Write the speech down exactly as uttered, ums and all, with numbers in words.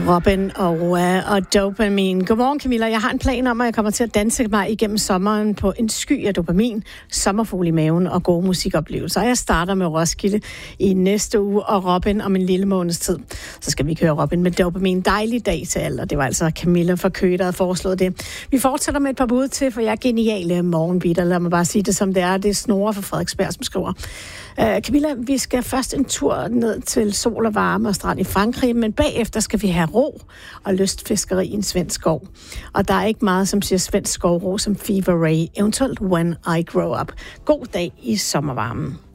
Robin og, uh, og dopamin. Godmorgen, Camilla. Jeg har en plan om, at jeg kommer til at danse mig igennem sommeren på en sky af dopamin, sommerfugl i maven og gode musikoplevelser. Jeg starter med Roskilde i næste uge, og Robin om en lille måneds tid. Så skal vi køre Robin med dopamin. Dejlig dag til alle, og det var altså Camilla fra Køge, der havde foreslået det. Vi fortsætter med et par bud til, for jeg er geniale morgenbitter. Lad mig bare sige det, som det er. Det er Snore fra Frederiksberg, som skriver. Uh, Camilla, vi skal først en tur ned til sol og varme og strand i Frankrig, men bagefter skal vi have ro og lystfiskeri i en svensk skov. Og der er ikke meget, som siger svensk skovro som Fever Ray, eventuelt When I Grow Up. God dag i sommervarmen.